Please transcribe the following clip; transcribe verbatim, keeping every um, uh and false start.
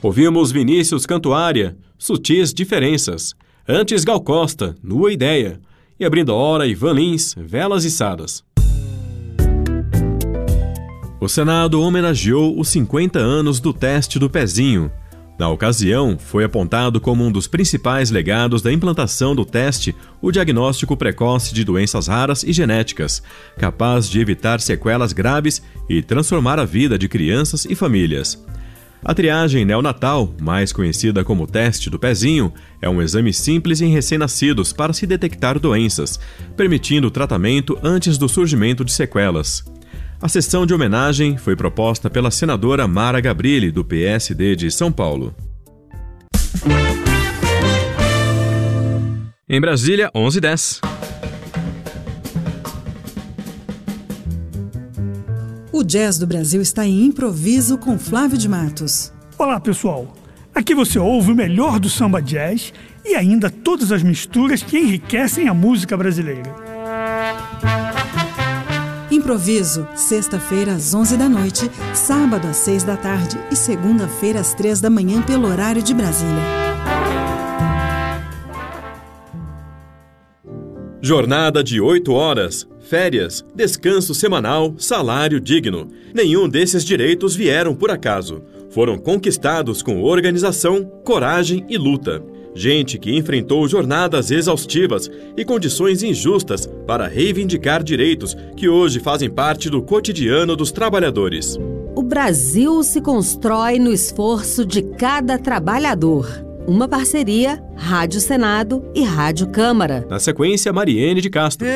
Ouvimos Vinícius Cantuária, Sutis Diferenças. Antes Gal Costa, Nua Ideia. E abrindo a hora, Ivan Lins, Velas Içadas. O Senado homenageou os cinquenta anos do teste do pezinho. Na ocasião, foi apontado como um dos principais legados da implantação do teste o diagnóstico precoce de doenças raras e genéticas, capaz de evitar sequelas graves e transformar a vida de crianças e famílias. A triagem neonatal, mais conhecida como teste do pezinho, é um exame simples em recém-nascidos para se detectar doenças, permitindo o tratamento antes do surgimento de sequelas. A sessão de homenagem foi proposta pela senadora Mara Gabrilli, do P S D de São Paulo. Em Brasília, onze e dez. O Jazz do Brasil está em improviso com Flávio de Matos. Olá, pessoal. Aqui você ouve o melhor do samba jazz e ainda todas as misturas que enriquecem a música brasileira. Improviso, sexta-feira às onze da noite, sábado às seis da tarde e segunda-feira às três da manhã pelo horário de Brasília. Jornada de oito horas, férias, descanso semanal, salário digno. Nenhum desses direitos vieram por acaso. Foram conquistados com organização, coragem e luta. Gente que enfrentou jornadas exaustivas e condições injustas para reivindicar direitos que hoje fazem parte do cotidiano dos trabalhadores. O Brasil se constrói no esforço de cada trabalhador. Uma parceria Rádio Senado e Rádio Câmara. Na sequência, Mariene de Castro.